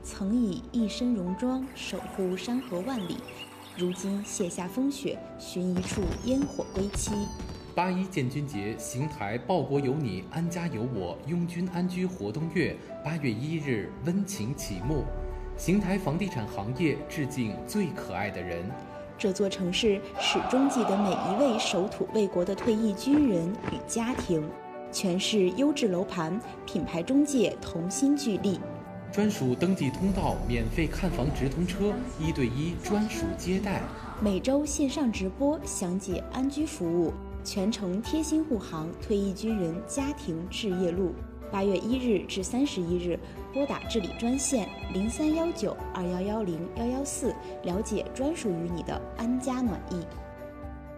曾以一身戎装守护山河万里，如今卸下风雪，寻一处烟火归期。 8·1建军节，邢台报国有你，安家有我，拥军安居活动月8月1日温情启幕。邢台房地产行业致敬最可爱的人。 这座城市始终记得每一位守土卫国的退役军人与家庭，全市优质楼盘、品牌中介同心聚力， 专属登记通道，免费看房直通车，1对1专属接待， 每周线上直播详解安居服务，全程贴心护航退役军人家庭置业路。8月1日至31日，拨打治理专线03192110-114，了解专属于你的安家暖意。